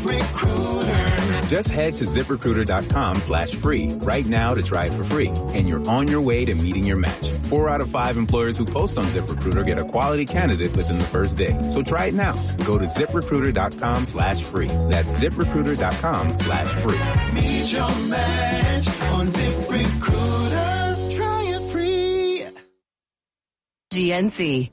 ZipRecruiter. Just head to ZipRecruiter.com/free right now to try it for free, and you're on your way to meeting your match. 4 out of 5 employers who post on ZipRecruiter get a quality candidate within the first day. So try it now. Go to ZipRecruiter.com/free. That's ZipRecruiter.com/free. Meet your match on ZipRecruiter. Try it free. GNC.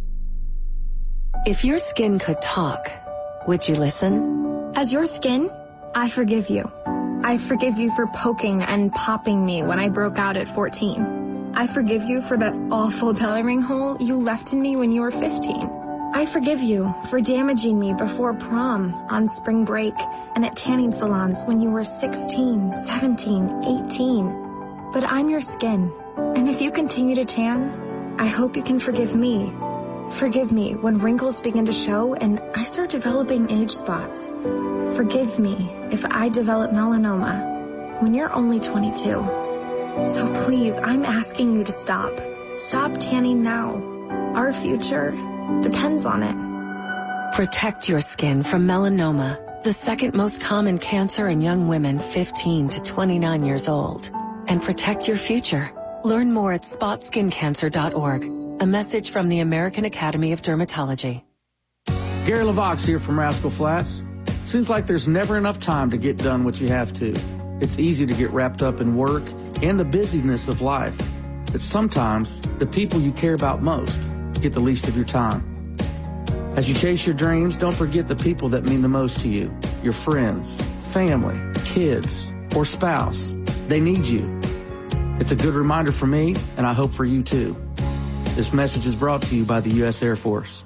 If your skin could talk, would you listen? As your skin, I forgive you. I forgive you for poking and popping me when I broke out at 14. I forgive you for that awful belly ring hole you left in me when you were 15. I forgive you for damaging me before prom, on spring break, and at tanning salons when you were 16, 17, 18. But I'm your skin, and if you continue to tan, I hope you can forgive me. Forgive me when wrinkles begin to show and I start developing age spots. Forgive me if I develop melanoma when you're only 22. So please, I'm asking you to stop. Stop tanning now. Our future depends on it. Protect your skin from melanoma, the second most common cancer in young women 15 to 29 years old. And protect your future. Learn more at spotskincancer.org. A message from the American Academy of Dermatology. Gary LaVox here from Rascal Flats. Seems like there's never enough time to get done what you have to. It's easy to get wrapped up in work and the busyness of life. But sometimes the people you care about most get the least of your time. As you chase your dreams, don't forget the people that mean the most to you. Your friends, family, kids, or spouse. They need you. It's a good reminder for me, and I hope for you too. This message is brought to you by the U.S. Air Force.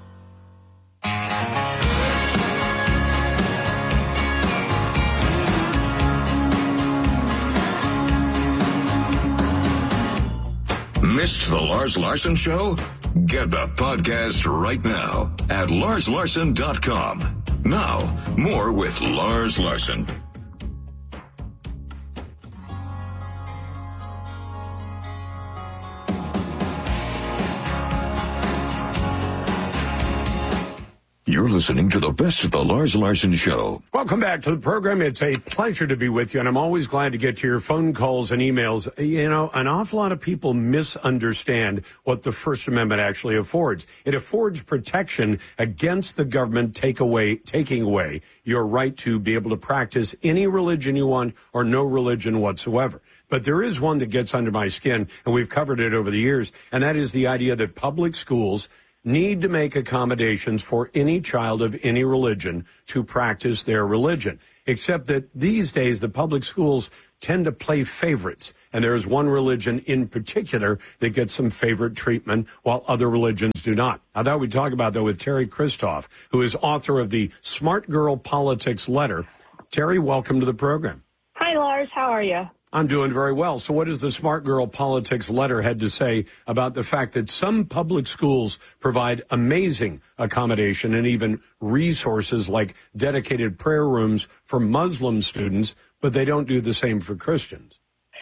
Missed the Lars Larson Show? Get the podcast right now at larslarson.com. Now, more with Lars Larson. You're listening to the best of the Lars Larson Show. Welcome back to the program. It's a pleasure to be with you, and I'm always glad to get to your phone calls and emails. You know, an awful lot of people misunderstand what the First Amendment actually affords. It affords protection against the government taking away your right to be able to practice any religion you want or no religion whatsoever. But there is one that gets under my skin, and we've covered it over the years, and that is the idea that public schools need to make accommodations for any child of any religion to practice their religion. Except that these days the public schools tend to play favorites, and there is one religion in particular that gets some favorite treatment while other religions do not. I thought we'd talk about that with Terry Christoph, who is author of the Smart Girl Politics Letter. Terry, welcome to the program. Hi, Lars. How are you? I'm doing very well. So what does the Smart Girl Politics Letter had to say about the fact that some public schools provide amazing accommodation and even resources like dedicated prayer rooms for Muslim students, but they don't do the same for Christians?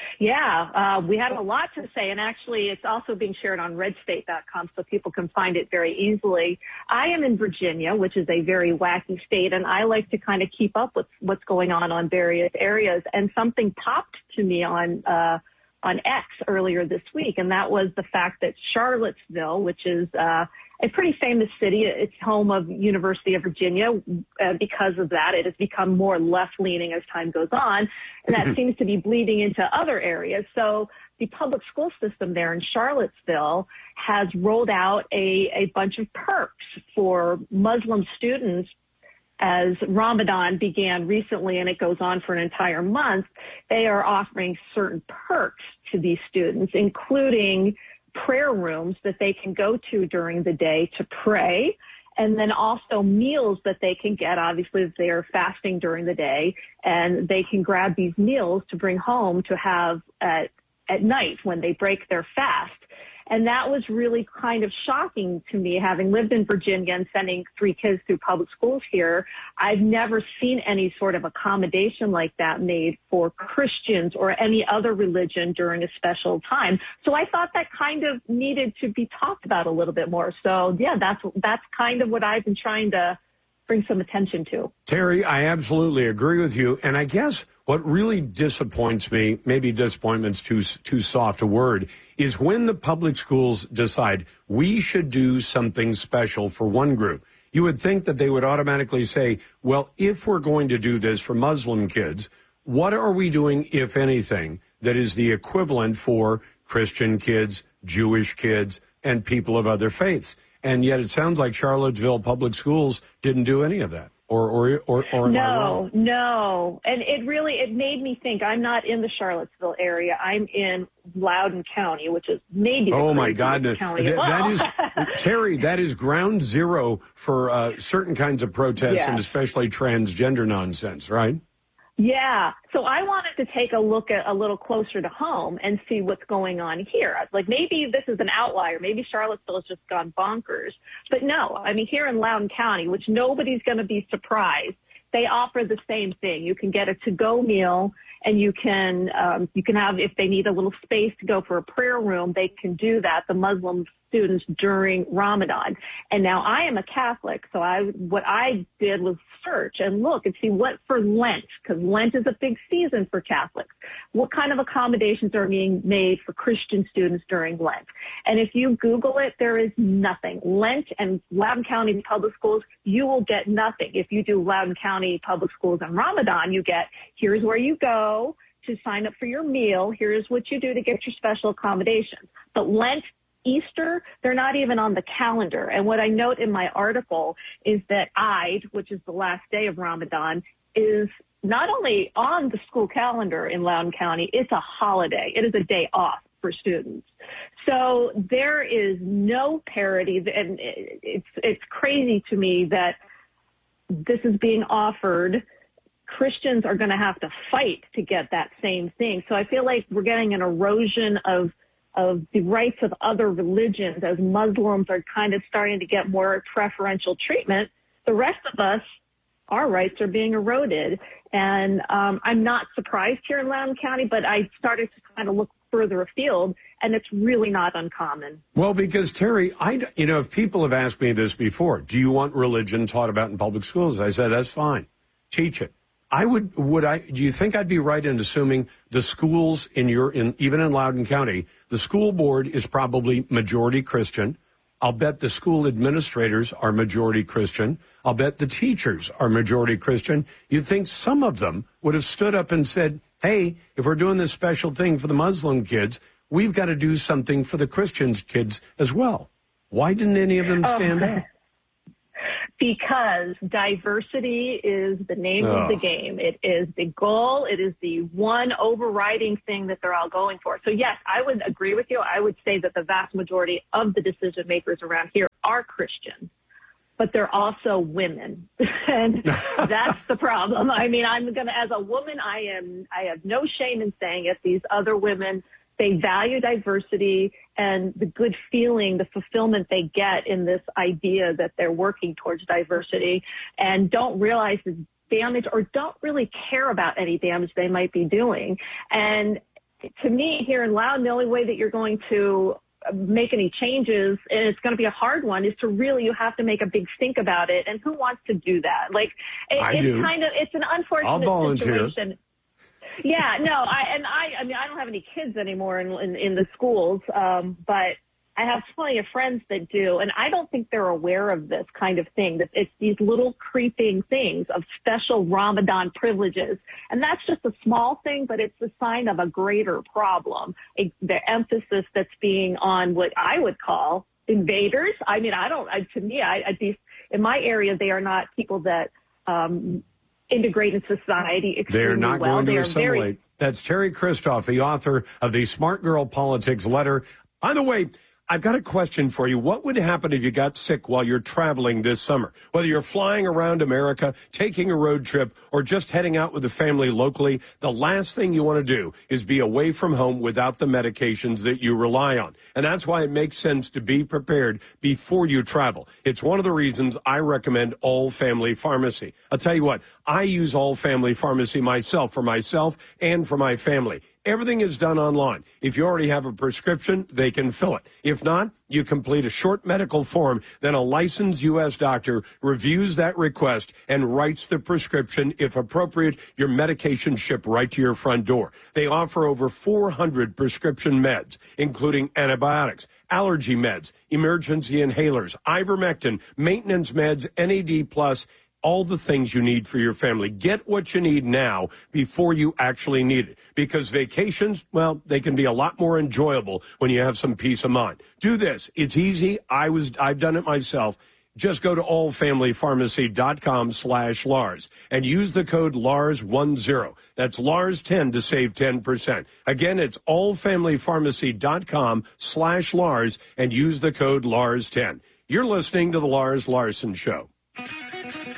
Yeah, we had a lot to say, and actually it's also being shared on redstate.com so people can find it very easily. I am in Virginia, which is a very wacky state, and I like to kind of keep up with what's going on various areas, and something popped to me on X earlier this week, and that was the fact that Charlottesville, which is a pretty famous city. It's home of University of Virginia. Because of that, it has become more left-leaning as time goes on, and that seems to be bleeding into other areas. So the public school system there in Charlottesville has rolled out a bunch of perks for Muslim students. As Ramadan began recently, and it goes on for an entire month, they are offering certain perks to these students, including prayer rooms that they can go to during the day to pray, and then also meals that they can get, obviously, if they are fasting during the day, and they can grab these meals to bring home to have at night when they break their fast. And that was really kind of shocking to me, having lived in Virginia and sending 3 kids through public schools here. I've never seen any sort of accommodation like that made for Christians or any other religion during a special time. So I thought that kind of needed to be talked about a little bit more. So, yeah, that's kind of what I've been trying to bring some attention to. Terry, I absolutely agree with you. And I guess what really disappoints me, maybe disappointment's too soft a word, is when the public schools decide we should do something special for one group. You would think that they would automatically say, well, if we're going to do this for Muslim kids, what are we doing, if anything, that is the equivalent for Christian kids, Jewish kids, and people of other faiths? And yet it sounds like Charlottesville Public Schools didn't do any of that. Or am I wrong? No. And it made me think. I'm not in the Charlottesville area. I'm in Loudoun County, which is maybe the my God. That is, Terry, that is ground zero for certain kinds of protests and especially transgender nonsense, right? Yeah. So I wanted to take a look at a little closer to home and see what's going on here. Like maybe this is an outlier. Maybe Charlottesville has just gone bonkers. But no, I mean, here in Loudoun County, which nobody's going to be surprised, they offer the same thing. You can get a to-go meal, and you can have, if they need a little space to go for a prayer room, they can do that, the Muslim students, during Ramadan. And now I am a Catholic, so what I did was search and look and see what for Lent, because Lent is a big season for Catholics. What kind of accommodations are being made for Christian students during Lent? And if you Google it, there is nothing. Lent and Loudoun County Public Schools, you will get nothing. If you do Loudoun County Public Schools on Ramadan, you get, here's where you go to sign up for your meal. Here's what you do to get your special accommodations. But Lent, Easter, they're not even on the calendar. And what I note in my article is that Eid, which is the last day of Ramadan, is not only on the school calendar in Loudoun County, it's a holiday. It is a day off for students. So there is no parity, and it's crazy to me that this is being offered. Christians are going to have to fight to get that same thing. So I feel like we're getting an erosion of the rights of other religions as Muslims are kind of starting to get more preferential treatment. The rest of us, our rights are being eroded. And I'm not surprised here in Loudoun County, but I started to kind of look further afield, and it's really not uncommon. Well, because, Terry, if people have asked me this before, do you want religion taught about in public schools? I said, that's fine. Teach it. Do you think I'd be right in assuming the schools even in Loudoun County, the school board is probably majority Christian. I'll bet the school administrators are majority Christian. I'll bet the teachers are majority Christian. You'd think some of them would have stood up and said, hey, if we're doing this special thing for the Muslim kids, we've got to do something for the Christian kids as well. Why didn't any of them stand up? Because diversity is the name of the game. It is the goal. It is the one overriding thing that they're all going for. So, yes, I would agree with you. I would say that the vast majority of the decision makers around here are Christian, but they're also women. And that's the problem. I mean, as a woman, I have no shame in saying it. These other women, they value diversity and the good feeling, the fulfillment they get in this idea that they're working towards diversity, and don't realize the damage or don't really care about any damage they might be doing. And to me, here in Loudoun, the only way that you're going to make any changes, and it's going to be a hard one, is to really, you have to make a big stink about it. And who wants to do that? It's an unfortunate situation. Yeah, no, I mean, I don't have any kids anymore in the schools, but I have plenty of friends that do, and I don't think they're aware of this kind of thing, that it's these little creeping things of special Ramadan privileges. And that's just a small thing, but it's a sign of a greater problem, the emphasis that's being on what I would call invaders. I mean, in my area, they are not people that integrate in society extremely well. They're not going to assimilate. That's Terry Christoph, the author of the Smart Girl Politics letter. By the way, I've got a question for you. What would happen if you got sick while you're traveling this summer? Whether you're flying around America, taking a road trip, or just heading out with the family locally, the last thing you want to do is be away from home without the medications that you rely on. And that's why it makes sense to be prepared before you travel. It's one of the reasons I recommend All Family Pharmacy. I'll tell you what, I use All Family Pharmacy myself, for myself and for my family. Everything is done online. If you already have a prescription, they can fill it. If not, you complete a short medical form, then a licensed U.S. doctor reviews that request and writes the prescription. If appropriate, your medication shipped right to your front door. They offer over 400 prescription meds, including antibiotics, allergy meds, emergency inhalers, ivermectin, maintenance meds, NAD+, all the things you need for your family. Get what you need now before you actually need it. Because vacations, well, they can be a lot more enjoyable when you have some peace of mind. Do this. It's easy. I've done it myself. Just go to allfamilypharmacy.com/Lars and use the code LARS10. That's LARS10 to save 10%. Again, it's allfamilypharmacy.com/Lars and use the code LARS10. You're listening to The Lars Larson Show.